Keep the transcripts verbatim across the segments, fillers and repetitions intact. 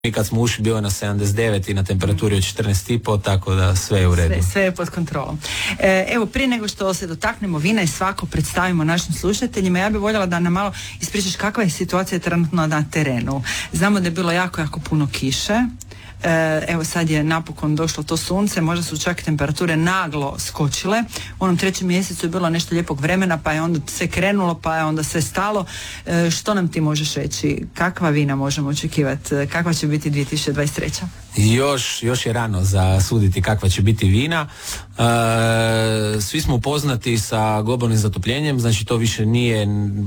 Mi kad smo ušli bio na sedamdeset devet i na temperaturi od četrnaest i pol, tako da sve je u redu. Sve, sve je pod kontrolom. E, evo, prije nego što se dotaknemo vina i svako predstavimo našim slušateljima, ja bih voljela da nam malo ispričaš kakva je situacija trenutno na terenu. Znamo da je bilo jako, jako puno kiše. Evo sad je napokon došlo to sunce, možda su čak temperature naglo skočile. U onom trećem mjesecu je bilo nešto lijepog vremena, pa je onda sve krenulo, pa je onda sve stalo. E, što nam ti možeš reći? Kakva vina možemo očekivati? Kakva će biti dvije tisuće dvadeset treća? Još, još je rano za suditi kakva će biti vina. E, svi smo upoznati sa globalnim zatopljenjem, znači to više nije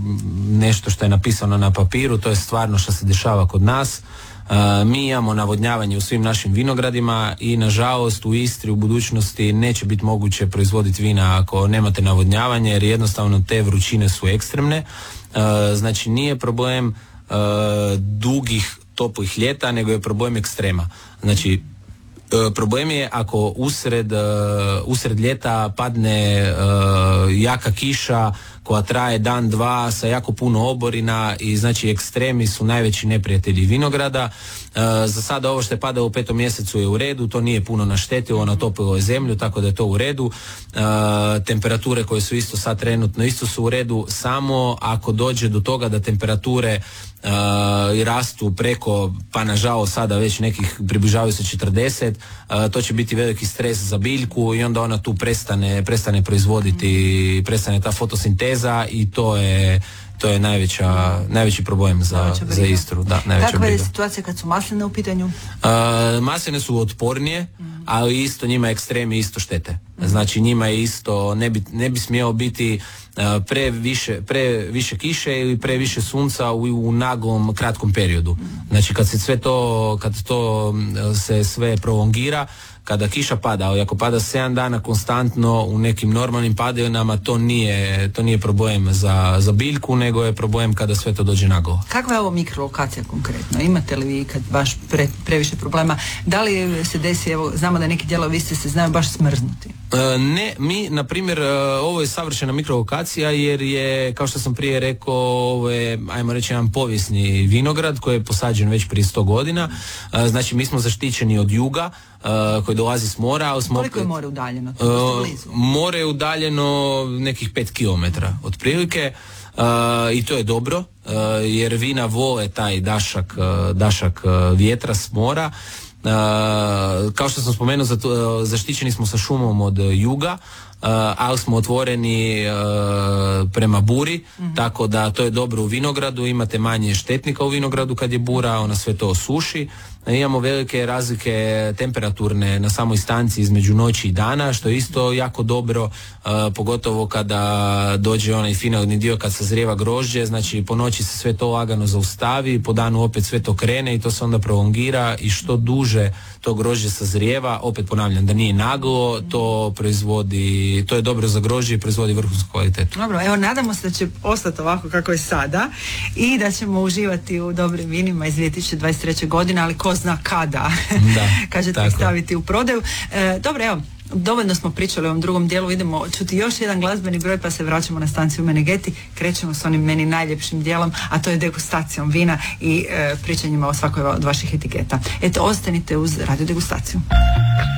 nešto što je napisano na papiru, to je stvarno što se dešava kod nas. Uh, mi imamo navodnjavanje u svim našim vinogradima i nažalost u Istri u budućnosti neće biti moguće proizvoditi vina ako nemate navodnjavanje, jer jednostavno te vrućine su ekstremne. Uh, znači nije problem uh, dugih toplih ljeta, nego je problem ekstrema. Znači problem je ako usred, uh, usred ljeta padne uh, jaka kiša koja traje dan, dva sa jako puno oborina i znači ekstremi su najveći neprijatelji vinograda. Uh, za sada ovo što je padalo u petom mjesecu je u redu, to nije puno naštetilo, natopilo je zemlju, tako da je to u redu. Uh, temperature koje su isto sad trenutno isto su u redu, samo ako dođe do toga da temperature Uh, i rastu preko, pa nažalost sada već nekih približavaju se četrdeset, uh, to će biti veliki stres za biljku i onda ona tu prestane, prestane proizvoditi, prestane ta fotosinteza i to je to je najveća, najveći problem za, za Istru. Da, kakva je situacija kad su masline u pitanju? Uh, masline su otpornije, mm. ali isto njima ekstremi isto štete. Mm. Znači njima je isto, ne bi, ne bi smjelo biti uh, previše, previše kiše ili previše sunca u, u naglom kratkom periodu. Mm. Znači kad se sve to, kad to se sve prolongira, kada kiša pada, ali ako pada sedam dana konstantno u nekim normalnim padavinama, to nije, to nije problem za, za biljku, nego je problem kada sve to dođe naglo. Kakva je ovo mikrolokacija konkretno? Imate li vi kad baš pre, previše problema? Da li se desi, evo, znamo da neki dijelovi ste se znaju baš smrznuti? E, ne, mi, na primjer, ovo je savršena mikrolokacija jer je, kao što sam prije rekao, ovo je, ajmo reći, jedan povijesni vinograd koji je posađen već prije sto godina. E, znači, mi smo zaštićeni od juga, Uh, koji dolazi s mora. Ali smo koliko je more udaljeno? Uh, more je udaljeno nekih pet kilometara otprilike uh, i to je dobro uh, jer vina vole taj dašak, uh, dašak uh, vjetra s mora. Uh, kao što sam spomenuo, za to, uh, zaštićeni smo sa šumom od juga, Uh, ali smo otvoreni uh, prema buri, mm-hmm. tako da to je dobro u vinogradu, imate manje štetnika u vinogradu kad je bura, ona sve to osuši. Imamo velike razlike temperaturne na samoj stanci između noći i dana, što je isto jako dobro, uh, pogotovo kada dođe onaj finalni dio kad sazrijeva grožđe, znači po noći se sve to lagano zaustavi, po danu opet sve to krene i to se onda prolongira i što duže to grožđe sazrijeva, opet ponavljam da nije naglo, to proizvodi, to je dobro za grožđe i proizvodi vrhunsku kvalitetu. Dobro, evo nadamo se da će ostati ovako kako je sada i da ćemo uživati u dobrim vinima iz dvije tisuće dvadeset treće godine, ali ko zna kada kažete ih staviti u prodaju. E, dobro, evo, dovoljno smo pričali u ovom drugom dijelu, idemo čuti još jedan glazbeni broj pa se vraćamo na stanciju Menegeti, krećemo s onim meni najljepšim dijelom, a to je degustacijom vina i e, pričanjima o svakoj od vaših etiketa. Eto, ostanite uz radio degustaciju.